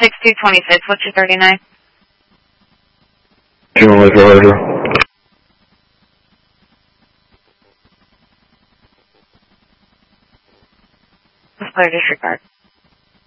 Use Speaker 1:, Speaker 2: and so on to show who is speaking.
Speaker 1: 6226, what's your 39?
Speaker 2: General Georgia.
Speaker 1: Let's clear disregard.